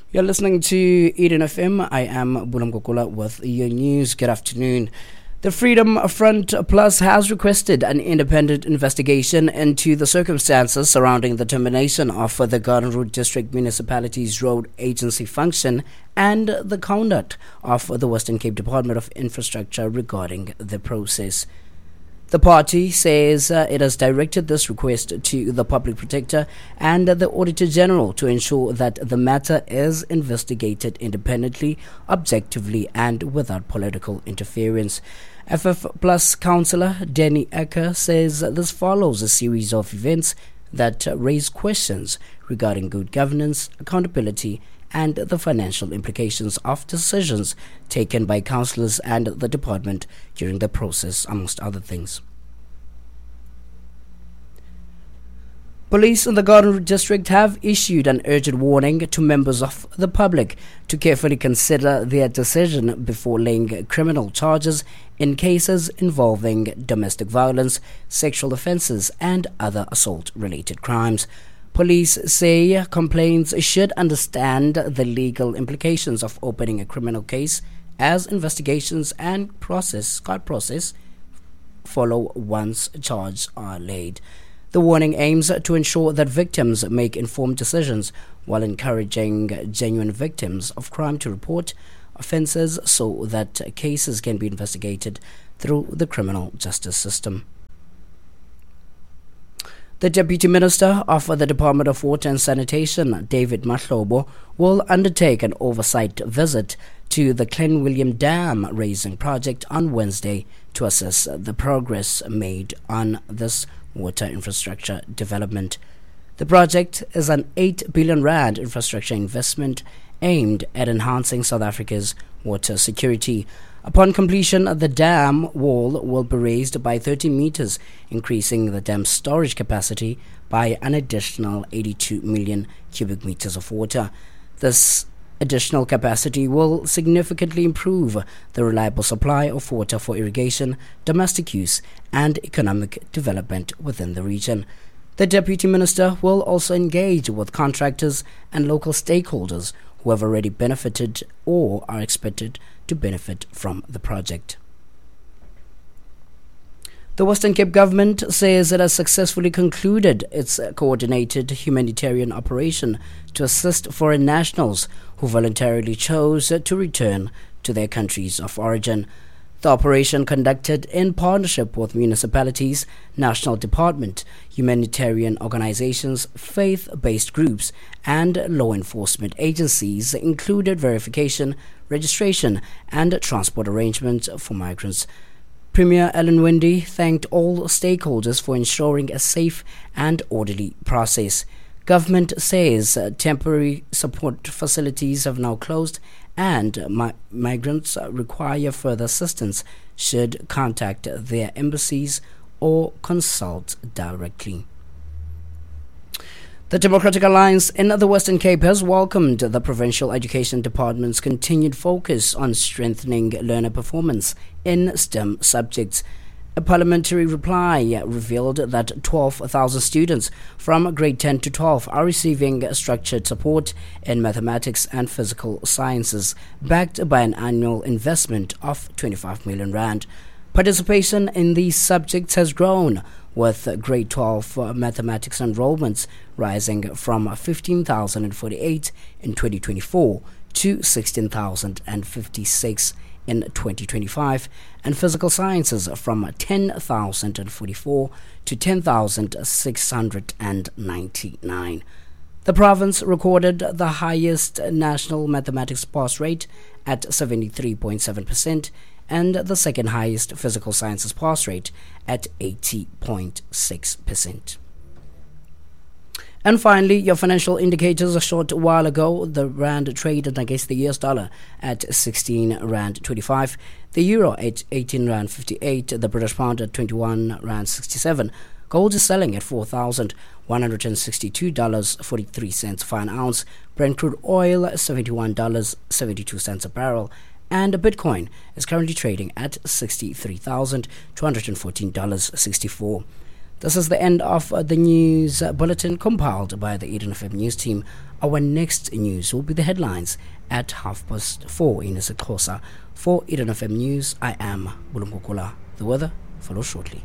You're listening to Eden FM. I am Bulam Kokula with your news. Good afternoon. The Freedom Front Plus has requested an independent investigation into the circumstances surrounding the termination of the Garden Route District Municipality's road agency function and the conduct of the Western Cape Department of Infrastructure regarding the process. The party says it has directed this request to the Public Protector and the Auditor General to ensure that the matter is investigated independently, objectively, and without political interference. FF Plus Councillor Danny Ecker says this follows a series of events that raise questions regarding good governance, accountability, and the financial implications of decisions taken by councillors and the department during the process, amongst other things. Police in the Garden Route District have issued an urgent warning to members of the public to carefully consider their decision before laying criminal charges in cases involving domestic violence, sexual offences, and other assault-related crimes. Police say complainants should understand the legal implications of opening a criminal case as investigations and court process follow once charges are laid. The warning aims to ensure that victims make informed decisions while encouraging genuine victims of crime to report offences so that cases can be investigated through the criminal justice system. The Deputy Minister of the Department of Water and Sanitation, David Mahlobo, will undertake an oversight visit to the Clanwilliam Dam raising project on Wednesday to assess the progress made on this water infrastructure development. The project is an 8 billion rand infrastructure investment aimed at enhancing South Africa's water security. Upon completion, the dam wall will be raised by 30 meters, increasing the dam's storage capacity by an additional 82 million cubic meters of water. This additional capacity will significantly improve the reliable supply of water for irrigation, domestic use, and economic development within the region. The Deputy Minister will also engage with contractors and local stakeholders who have already benefited or are expected to benefit from the project. The Western Cape government says it has successfully concluded its coordinated humanitarian operation to assist foreign nationals who voluntarily chose to return to their countries of origin. The operation, conducted in partnership with municipalities, national department, humanitarian organizations, faith-based groups, and law enforcement agencies, included verification, registration, and transport arrangements for migrants. Premier Ellen Wendy thanked all stakeholders for ensuring a safe and orderly process. Government says temporary support facilities have now closed and migrants require further assistance should contact their embassies or consult directly. The Democratic Alliance in the Western Cape has welcomed the Provincial Education Department's continued focus on strengthening learner performance in STEM subjects. A parliamentary reply revealed that 12,000 students from grade 10 to 12 are receiving structured support in mathematics and physical sciences, backed by an annual investment of 25 million rand. Participation in these subjects has grown, with grade 12 mathematics enrollments rising from 15,048 in 2024 to 16,056 in 2025, and physical sciences from 10,044 to 10,699. The province recorded the highest national mathematics pass rate at 73.7% and the second highest physical sciences pass rate at 80.6%. And finally, your financial indicators. A short while ago, the rand traded against the US dollar at 16 rand 25, the euro at 18 rand 58, the British pound at 21 rand 67. Gold is selling at $4,162.43 for an ounce. Brent crude oil $71.72 a barrel. And Bitcoin is currently trading at $63,214.64. This is the end of the news bulletin compiled by the Eden FM news team. Our next news will be the headlines at 4:30 in isiXhosa. For Eden FM News, I am Bulungukula. The weather follows shortly.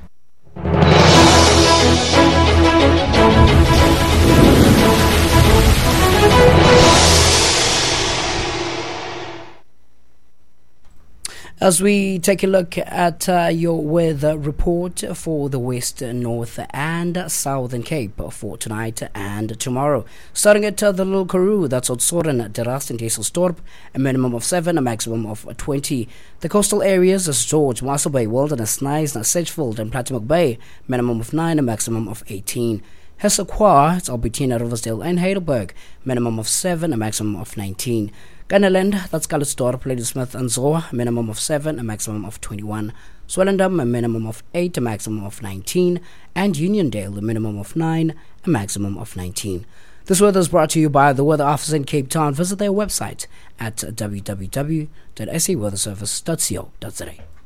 As we take a look at your weather report for the West, North and Southern Cape for tonight and tomorrow. Starting at the Little Karoo, that's Oudtshoorn, Teras and Hazelstorp, a minimum of 7, a maximum of 20. The coastal areas is George, Mossel Bay, Wilderness, Knysna, Sedgefield and Plattemoc Bay, minimum of 9, a maximum of 18. Hessequa, it's Albertina, Riversdale and Heidelberg, minimum of 7, a maximum of 19. Kannaland, that's Calitzdorp, Ladysmith and Zoa, minimum of 7, a maximum of 21. Swellendam, a minimum of 8, a maximum of 19. And Uniondale, a minimum of 9, a maximum of 19. This weather is brought to you by the Weather Office in Cape Town. Visit their website at www.saweatherservice.co.za.